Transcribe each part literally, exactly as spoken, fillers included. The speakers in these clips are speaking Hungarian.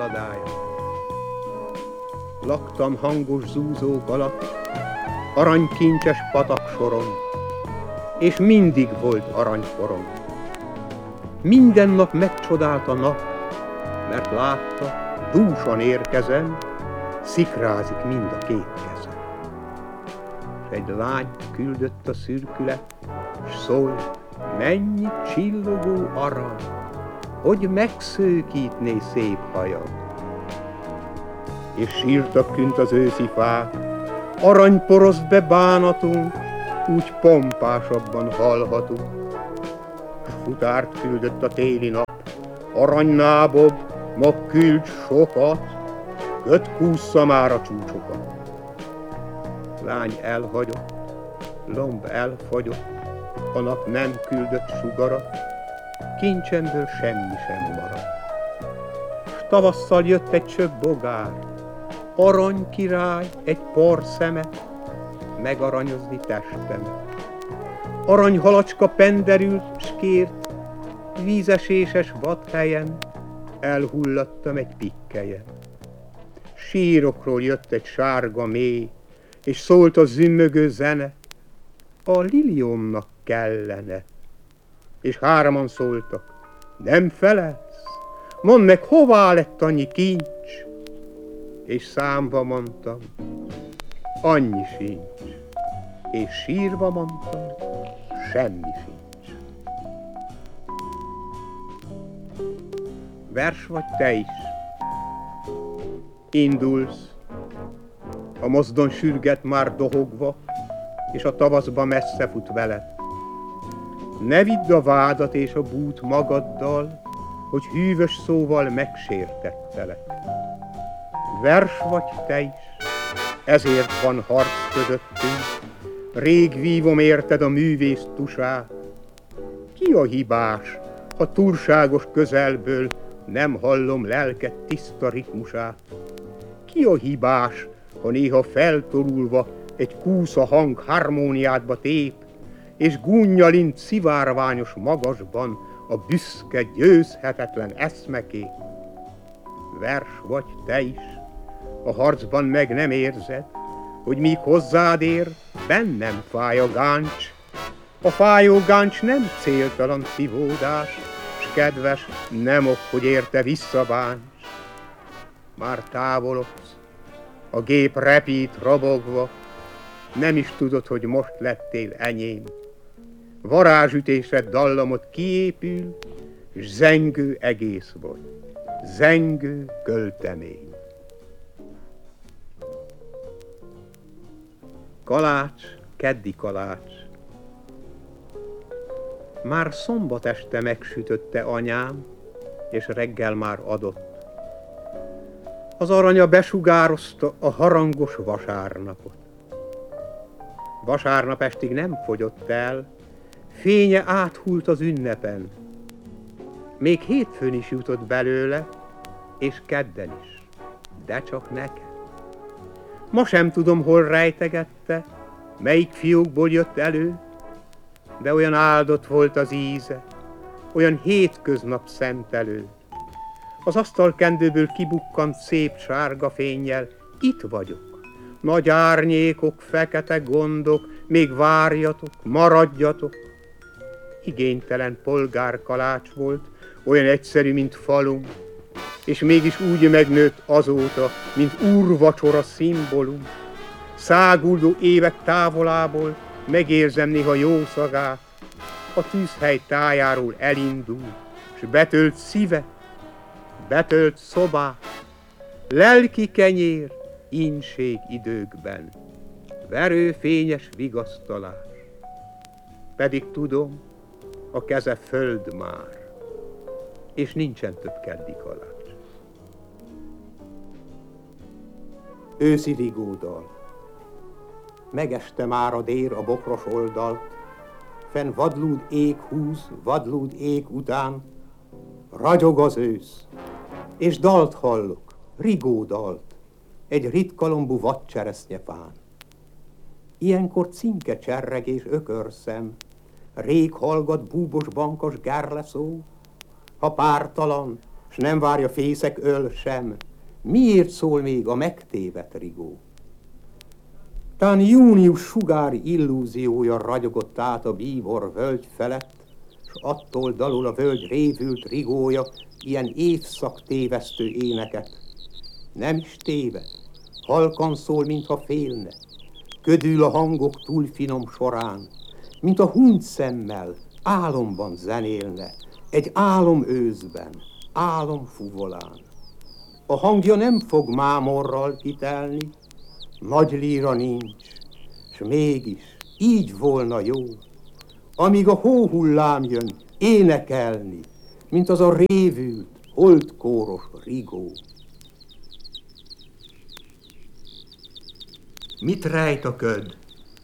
szaladája. Laktam hangos zúzók alatt, aranykincses pataksoron, és mindig volt aranyporom. Minden nap megcsodált a nap, mert látta, dúsan érkezem, szikrázik mind a két kezem. S egy lány küldött a szürkület, s szólt, mennyi csillogó arany, hogy megszőkítné szép hajad. És sírtak künt az őszi fák, aranyporoszt be bánatunk, úgy pompásabban hallhatunk. Futárt küldött a téli nap, aranynábob, ma küld sokat, köt kússza már a csúcsokat. Lány elhagyott, lomb elfagyott, a nap nem küldött sugarat, kincsemből semmi sem maradt. S tavasszal jött egy csöbb bogár, arany király egy por szemet, megaranyozni testemet. Aranyhalacska penderült, s kért, vízeséses vadhelyen elhullattam egy pikkelyen. Sírokról jött egy sárga mély, és szólt a zümmögő zene, a liliomnak kellene. És hárman szóltak, nem felelsz? Mondd meg, hová lett annyi kincs? És számba mondtam, annyi sincs. És sírva mondtam, semmi sincs. Vers vagy te is. Indulsz, a mozdony sürget már dohogva, és a tavaszba messze fut veled. Ne vidd a vádat és a bút magaddal, hogy hűvös szóval megsértettelek. Vers vagy te is, ezért van harc közöttünk, rég vívom érted a művész tusát. Ki a hibás, ha túlságos közelből nem hallom lelked tiszta ritmusát? Ki a hibás, ha néha feltorulva egy kúsza hang harmóniádba tép, és gúnnyalint szivárványos magasban a büszke, győzhetetlen eszmekép? Vers vagy te is, a harcban meg nem érzed, hogy míg hozzád ér, bennem fáj a gáncs. A fájó gáncs nem céltalan szívódás, s kedves, nem ok, hogy érte visszabánts. Már távolodsz, a gép repít robogva, nem is tudod, hogy most lettél enyém. Varázsütésed dallamot kiépül, s zengő egész vagy, zengő költemény. Kalács, keddi kalács. Már szombat este megsütötte anyám, és reggel már adott. Az aranya besugározta a harangos vasárnapot. Vasárnap estig nem fogyott el, fénye áthult az ünnepen. Még hétfőn is jutott belőle, és kedden is, de csak nekem. Ma sem tudom, hol rejtegette, melyik fiókból jött elő, de olyan áldott volt az íze, olyan hétköznap szentelő. Az asztalkendőből kibukkant szép sárga fénnyel, itt vagyok. Nagy árnyékok, fekete gondok, még várjatok, maradjatok. Igénytelen polgárkalács volt, olyan egyszerű, mint falum, és mégis úgy megnőtt azóta, mint úrvacsora szimbólum. Száguldó évek távolából megérzem néha jó szagát, a tűzhely tájáról elindul, s betölt szíve, betölt szobát, lelki kenyér, ínség időkben, verő fényes vigasztalás. Pedig tudom, a keze föld már, és nincsen több keddi kalács. Őszi rigódal. Megeste már a dér a bokros oldalt, fenn vadlúd ég húz, vadlúd ég után, ragyog az ősz, és dalt hallok, rigódalt, egy ritkalombú vadcseresznyefán. Ilyenkor cinke cserreg és ökörszem, rég hallgat búbos bankos gárleszó, ha pártalan, s nem várja fészek öl sem. Miért szól még a megtévedt rigó? Tán június sugári illúziója ragyogott át a bíbor völgy felett, s attól dalul a völgy révült rigója ilyen évszak tévesztő éneket. Nem is téved, halkan szól, mintha félne, ködül a hangok túl finom során, mint a hunyt szemmel álomban zenélne, egy álom őszben, álom fuvolán. A hangja nem fog mámorral kitelni, nagy líra nincs, s mégis így volna jó, amíg a hóhullám jön énekelni, mint az a révült, holdkóros rigó. Mit rejt a köd?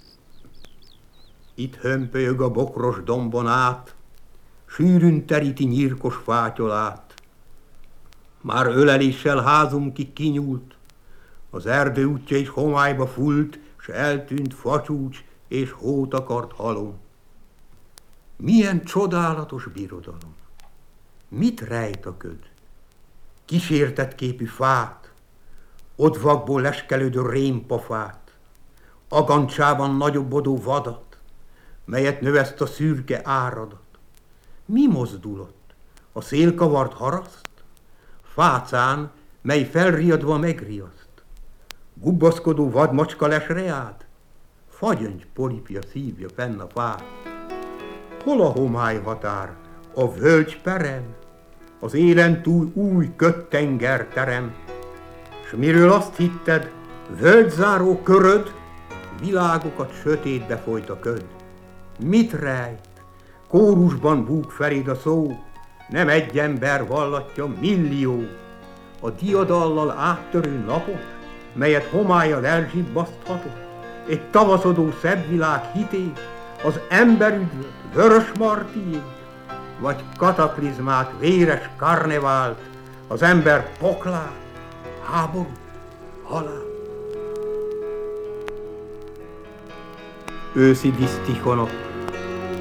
Itt hömpölyög a bokros dombon át, sűrűn teríti nyírkos fátyolát. Már öleléssel házunk kinyúlt, az erdő útja is homályba fult, s eltűnt facsúcs és hótakart halom. Milyen csodálatos birodalom! Mit rejt a köd? Kísértett képű fát, odvakból leskelődő rémpafát, agancsában nagyobbodó vadat, melyet növeszt a szürke áradat. Mi mozdulott? A szélkavart haraszt? Fácán, mely felriadva megriaszt. Gubbaszkodó vadmacska lesre állt? Fagyöngy polipja szívja fenn a fát. Hol a homály határ? A völgy perem? Az élen túl új ködtenger terem? S miről azt hitted, völgyzáró köröd, világokat sötétbe folyt a köd. Mit rejt? Kórusban búg feléd a szó, nem egy ember vallatja, millió. A diadallal áttörő napot, melyet homállyal elzsibbaszthatott, egy tavaszodó szebb világ hitét, az emberüdvöt, vörös martiét, vagy kataklizmát, véres karnevált, az ember poklát, háború, halál. Őszi disztichonok,